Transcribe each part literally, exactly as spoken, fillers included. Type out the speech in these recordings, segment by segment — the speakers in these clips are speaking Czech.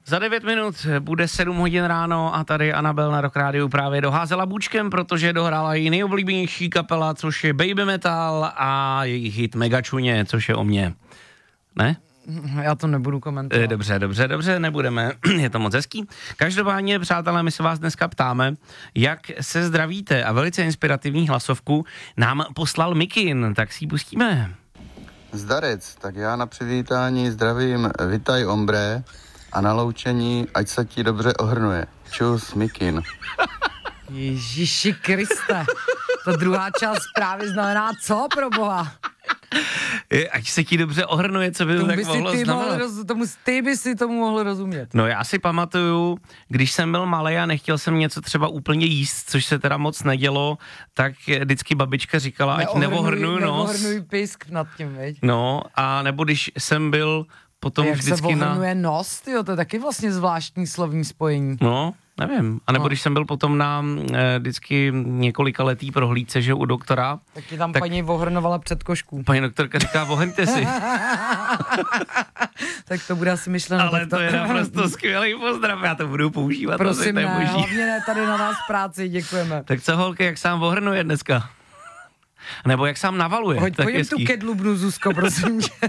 Za devět minut bude sedm hodin ráno a tady Anabel na Rock Rádiu právě doházela bůčkem, protože dohrála její nejoblíbenější kapela, což je Baby Metal a jejich hit Megačuně, což je o mně. Ne? Já to nebudu komentovat. Dobře, dobře, dobře, nebudeme, je to moc hezký. Každopádně, přátelé, my se vás dneska ptáme, jak se zdravíte a velice inspirativní hlasovku nám poslal Mikin, tak si ji pustíme. Zdarec, tak já na přivítání zdravím Vitaj Ombre a na loučení ať se ti dobře ohrnuje. Čus, Mikin. Ježiši Kriste, ta druhá část zprávy znamená co, pro boha? Ať se ti dobře ohrnuje, co by to tak mohlo znamenat. Roz, tomu, ty by si tomu mohl rozumět. No já si pamatuju, když jsem byl malej a nechtěl jsem něco třeba úplně jíst, což se teda moc nedělo, tak vždycky babička říkala, ať neohrnuju nos. Neohrnuj pisk nad tím, veď? No, a nebo když jsem byl potom jak vždycky se na... ohrnuje nos, tyjo, to je taky vlastně zvláštní slovní spojení. No, nevím. A nebo no. když jsem byl potom na e, vždycky několika letý prohlídce, že u doktora. Tak ti tam tak paní ohrnovala před košku. Paní doktorka říká, ohrňte si. Tak to bude asi myšleno. Ale to, to je naprosto skvělý pozdrav, já to budu používat. Prosím, ne, hlavně ne tady na nás práci, děkujeme. Tak co holky, jak sám ohrnuje dneska? Nebo jak sám navaluje. Hoď, tak pojďme tu kedlubnu, Zuzko, prosím tě.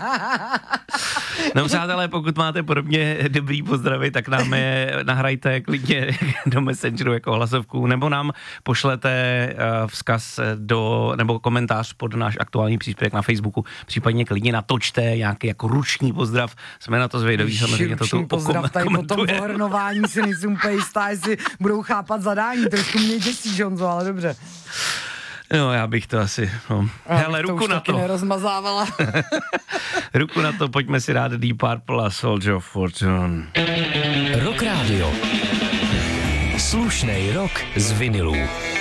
No přátelé, pokud máte podobně dobrý pozdravy, tak nám je nahrajte klidně do Messengeru jako hlasovku, nebo nám pošlete uh, vzkaz do, nebo komentář pod náš aktuální příspěvek na Facebooku, případně klidně natočte nějaký jako ruční pozdrav, jsme na to zvědaví, samozřejmě to tu pozdrav tady po tom ohrnování si nejsem úplně jistá, jestli budou chápat zadání, trošku mě děsí, Žonzo, ale dobře. No, já bych to asi, no. Hele, ruku na to. Nerozmazávala. Ruku na to, pojďme si dát Deep Purple a Soldier of Fortune. Rock Radio. Slušnej rock z vinilů.